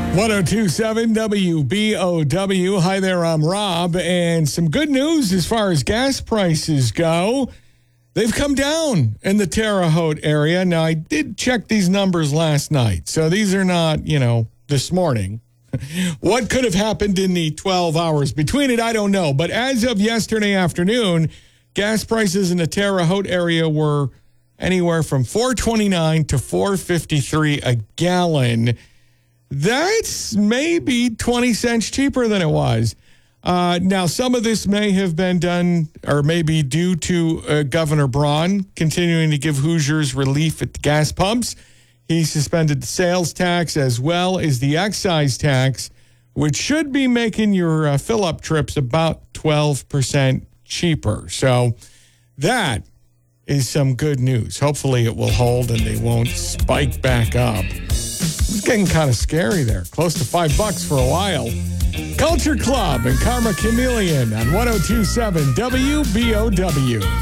1027 WBOW. Hi there, I'm Rob. And some good news as far as gas prices go. They've come down in the Terre Haute area. Now, I did check these numbers last night, so these are not, this morning. What could have happened in the 12 hours between it, I don't know. But as of yesterday afternoon, gas prices in the Terre Haute area were anywhere from $4.29 to $4.53 a gallon. That's maybe 20 cents cheaper than it was. Now, some of this may have been done or maybe due to Governor Braun continuing to give Hoosiers relief at the gas pumps. He suspended the sales tax as well as the excise tax, which should be making your fill-up trips about 12% cheaper. So that is some good news. Hopefully it will hold and they won't spike back up. It's getting kind of scary there. Close to $5 for a while. Culture Club and Karma Chameleon on 1027 WBOW.